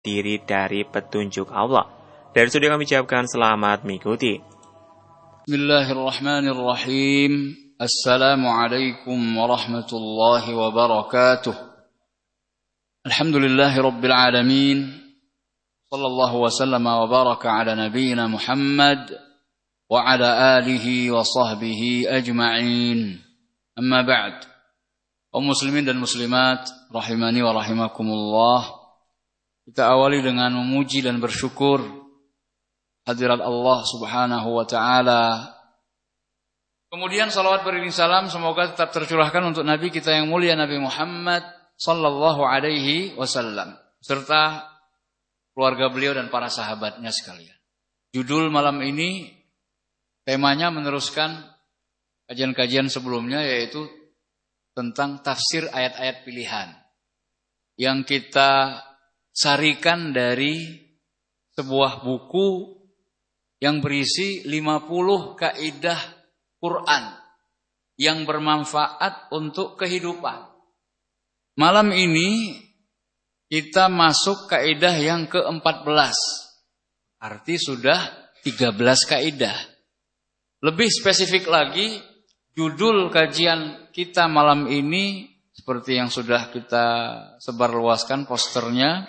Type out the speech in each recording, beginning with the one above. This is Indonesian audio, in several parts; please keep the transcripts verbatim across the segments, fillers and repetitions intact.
diri dari petunjuk Allah. Dari studio kami ucapkan selamat mengikuti. Bismillahirrahmanirrahim. Assalamualaikum warahmatullahi wabarakatuh. Alhamdulillahi rabbil alamin. Sallallahu wasallama wa baraka ala nabiyyina Muhammad wa ala alihi wa sahbihi ajma'in. Amma ba'd. Kaum muslimin dan muslimat rahimani wa rahimakumullah. Kita awali dengan memuji dan bersyukur hadirat Allah Subhanahu wa taala. Kemudian salawat beriring salam semoga tetap tercurahkan untuk Nabi kita yang mulia Nabi Muhammad sallallahu alaihi wasallam serta keluarga beliau dan para sahabatnya sekalian. Judul malam ini temanya meneruskan kajian-kajian sebelumnya, yaitu tentang tafsir ayat-ayat pilihan yang kita sarikan dari sebuah buku yang berisi lima puluh kaidah Quran yang bermanfaat untuk kehidupan. Malam ini kita masuk kaidah yang keempat belas. Arti sudah tiga belas kaidah. Lebih spesifik lagi, judul kajian kita malam ini seperti yang sudah kita sebarluaskan posternya,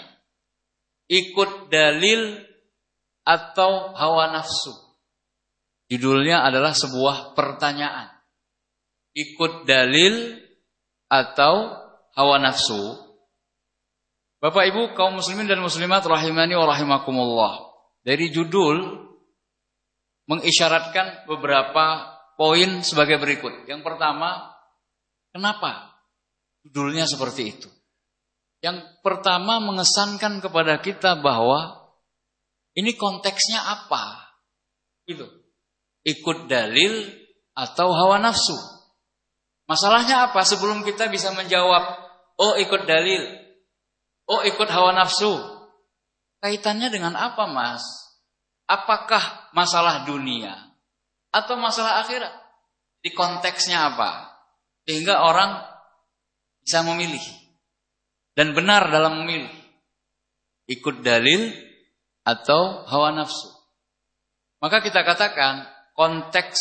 ikut dalil atau hawa nafsu. Judulnya adalah sebuah pertanyaan. Ikut dalil atau hawa nafsu. Bapak Ibu kaum muslimin dan muslimat rahimani wa rahimakumullah. Dari judul mengisyaratkan beberapa poin sebagai berikut. Yang pertama, kenapa judulnya seperti itu? Yang pertama mengesankan kepada kita bahwa ini konteksnya apa? Gitu. Ikut dalil atau hawa nafsu. Masalahnya apa? Sebelum kita bisa menjawab, oh ikut dalil, oh ikut hawa nafsu, kaitannya dengan apa, Mas? Apakah masalah dunia atau masalah akhirat? Di konteksnya apa? Sehingga orang bisa memilih dan benar dalam memilih. Ikut dalil atau hawa nafsu. Maka kita katakan konteks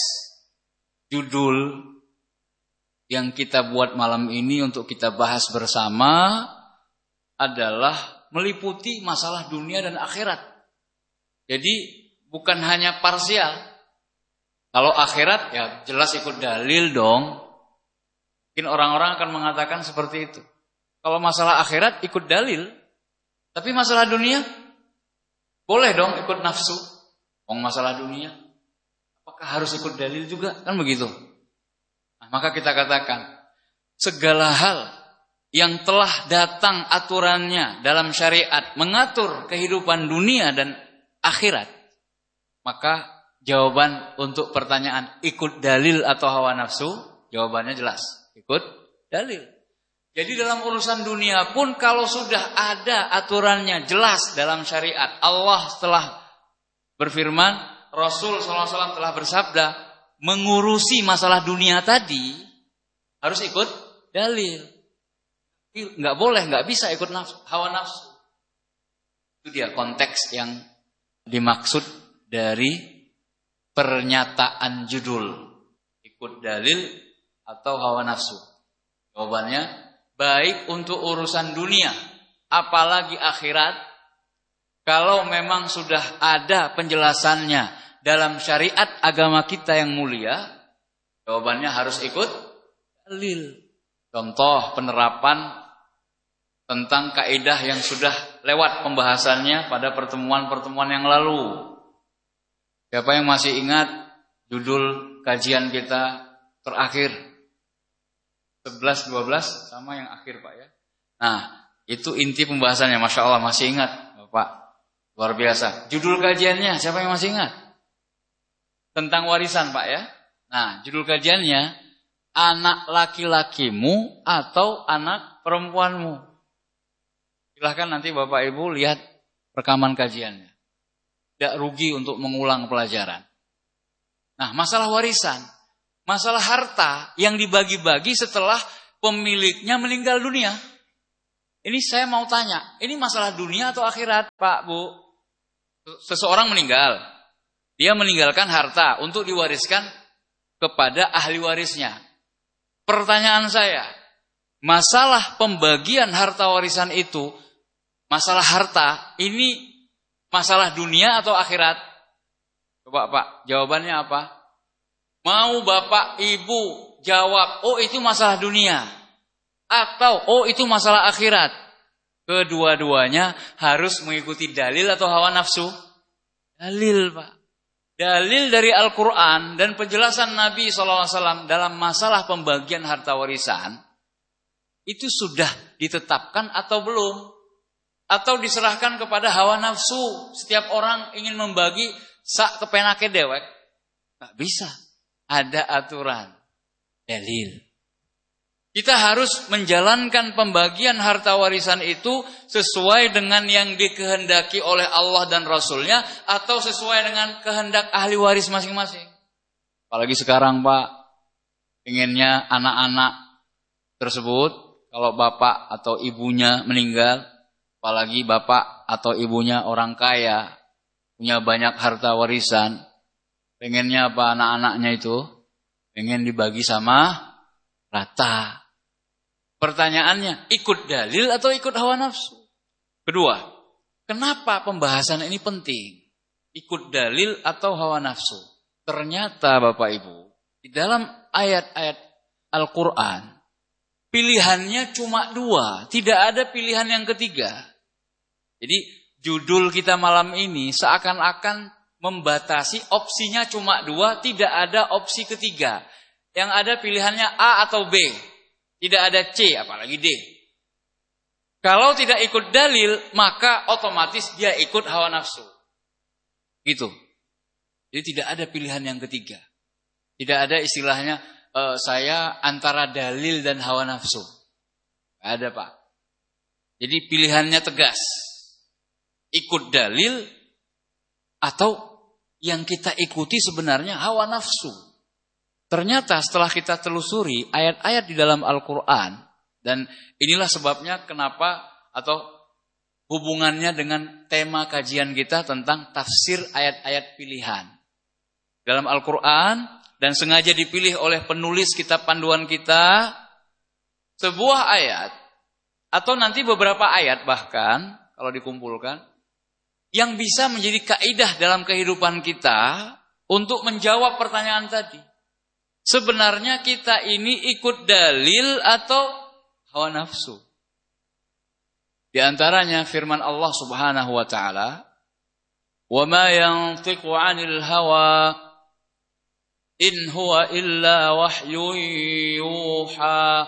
judul yang kita buat malam ini untuk kita bahas bersama adalah meliputi masalah dunia dan akhirat. Jadi bukan hanya parsial. Kalau akhirat ya jelas ikut dalil dong. Mungkin orang-orang akan mengatakan seperti itu. Kalau masalah akhirat ikut dalil. Tapi masalah dunia boleh dong ikut nafsu. Oh masalah dunia apakah harus ikut dalil juga? Kan begitu. Nah, maka kita katakan segala hal yang telah datang aturannya dalam syariat mengatur kehidupan dunia dan akhirat, maka jawaban untuk pertanyaan ikut dalil atau hawa nafsu, jawabannya jelas, ikut dalil. Jadi dalam urusan dunia pun kalau sudah ada aturannya jelas dalam syariat, Allah telah berfirman, Rasul shallallahu alaihi wasallam telah bersabda, mengurusi masalah dunia tadi harus ikut dalil. Enggak boleh, enggak bisa ikut nafsu, hawa nafsu. Itu dia konteks yang dimaksud dari pernyataan judul ikut dalil atau hawa nafsu. Jawabannya baik untuk urusan dunia apalagi akhirat, kalau memang sudah ada penjelasannya dalam syariat agama kita yang mulia, jawabannya harus ikut dalil. Contoh penerapan tentang kaidah yang sudah lewat pembahasannya pada pertemuan-pertemuan yang lalu. Siapa yang masih ingat judul kajian kita terakhir? sebelas dua belas sama yang akhir Pak ya. Nah, itu inti pembahasannya, Masya Allah masih ingat Bapak. Luar biasa. Judul kajiannya siapa yang masih ingat? Tentang warisan Pak ya. Nah, judul kajiannya anak laki-lakimu atau anak perempuanmu. Silahkan nanti Bapak Ibu lihat rekaman kajiannya. Tidak rugi untuk mengulang pelajaran. Nah, masalah warisan, masalah harta yang dibagi-bagi setelah pemiliknya meninggal dunia. Ini saya mau tanya, ini masalah dunia atau akhirat, Pak, Bu? Seseorang meninggal. Dia meninggalkan harta untuk diwariskan kepada ahli warisnya. Pertanyaan saya, masalah pembagian harta warisan itu, masalah harta, ini masalah dunia atau akhirat? Coba Pak, jawabannya apa? Mau Bapak Ibu jawab, oh itu masalah dunia. Atau, oh itu masalah akhirat. Kedua-duanya harus mengikuti dalil atau hawa nafsu? Dalil, Pak. Dalil dari Al-Quran dan penjelasan Nabi shallallahu alaihi wasallam dalam masalah pembagian harta warisan, itu sudah ditetapkan atau belum? Atau diserahkan kepada hawa nafsu? Setiap orang ingin membagi sak kepenake dewek. Gak bisa. Ada aturan. Dalil. Kita harus menjalankan pembagian harta warisan itu sesuai dengan yang dikehendaki oleh Allah dan Rasulnya atau sesuai dengan kehendak ahli waris masing-masing. Apalagi sekarang Pak, inginnya anak-anak tersebut kalau bapak atau ibunya meninggal, apalagi bapak atau ibunya orang kaya, punya banyak harta warisan, pengennya apa anak-anaknya itu? Pengen dibagi sama rata. Pertanyaannya, ikut dalil atau ikut hawa nafsu? Kedua, kenapa pembahasan ini penting? Ikut dalil atau hawa nafsu? Ternyata Bapak Ibu, di dalam ayat-ayat Al-Quran, pilihannya cuma dua, tidak ada pilihan yang ketiga. Jadi judul kita malam ini seakan-akan membatasi opsinya cuma dua, tidak ada opsi ketiga. Yang ada pilihannya A atau B. Tidak ada C, apalagi D. Kalau tidak ikut dalil, maka otomatis dia ikut hawa nafsu. Gitu. Jadi tidak ada pilihan yang ketiga. Tidak ada istilahnya, e, saya antara dalil dan hawa nafsu. Tidak ada Pak. Jadi pilihannya tegas. Ikut dalil atau yang kita ikuti sebenarnya hawa nafsu. Ternyata setelah kita telusuri ayat-ayat di dalam Al-Quran, dan inilah sebabnya kenapa atau hubungannya dengan tema kajian kita tentang tafsir ayat-ayat pilihan. Dalam Al-Quran, dan sengaja dipilih oleh penulis kitab panduan kita, sebuah ayat, atau nanti beberapa ayat bahkan, kalau dikumpulkan, yang bisa menjadi kaidah dalam kehidupan kita untuk menjawab pertanyaan tadi. Sebenarnya kita ini ikut dalil atau hawa nafsu. Di antaranya firman Allah Subhanahu wa taala, "Wa ma yantiqu 'anil hawa in huwa illa wahyun yuha."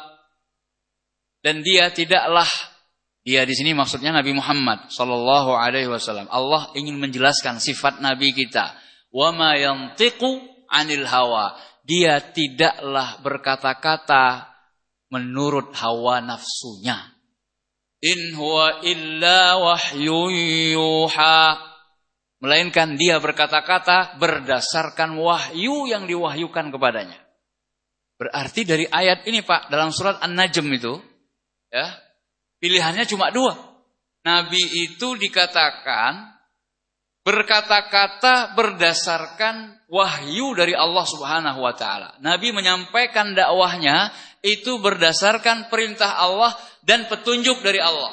Dan dia tidaklah, dia di sini maksudnya Nabi Muhammad sallallahu alaihi wasallam. Allah ingin menjelaskan sifat nabi kita. "Wa ma yantiqu 'anil hawa." Dia tidaklah berkata-kata menurut hawa nafsunya. In huwa illa wahyun yuha. Melainkan dia berkata-kata berdasarkan wahyu yang diwahyukan kepadanya. Berarti dari ayat ini Pak, dalam surat An-Najm itu, ya, pilihannya cuma dua. Nabi itu dikatakan berkata-kata berdasarkan wahyu dari Allah Subhanahu wa taala. Nabi menyampaikan dakwahnya itu berdasarkan perintah Allah dan petunjuk dari Allah.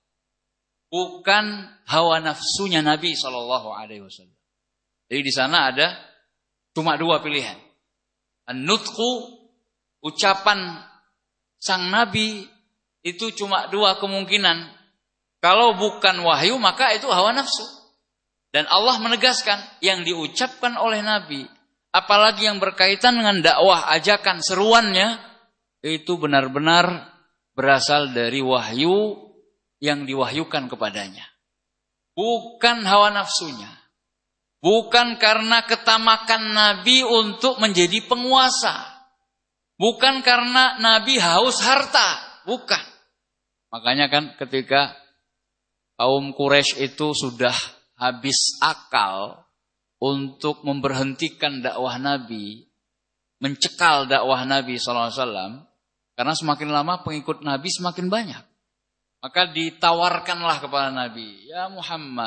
Bukan hawa nafsunya Nabi sallallahu alaihi wasallam. Jadi di sana ada cuma dua pilihan. An-nutqu, ucapan sang Nabi itu cuma dua kemungkinan. Kalau bukan wahyu maka itu hawa nafsu. Dan Allah menegaskan yang diucapkan oleh Nabi, apalagi yang berkaitan dengan dakwah, ajakan, seruannya, itu benar-benar berasal dari wahyu yang diwahyukan kepadanya. Bukan hawa nafsunya. Bukan karena ketamakan Nabi untuk menjadi penguasa. Bukan karena Nabi haus harta. Bukan. Makanya kan ketika kaum Quraisy itu sudah habis akal untuk memberhentikan dakwah Nabi, mencekal dakwah Nabi shallallahu alaihi wasallam, karena semakin lama pengikut Nabi semakin banyak. Maka ditawarkanlah kepada Nabi, ya Muhammad,